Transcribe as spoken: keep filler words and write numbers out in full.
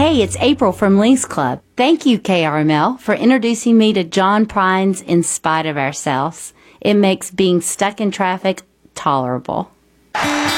Hey, it's April from Links Club. Thank you, K R M L, for introducing me to John Prine's In Spite of Ourselves. It makes being stuck in traffic tolerable.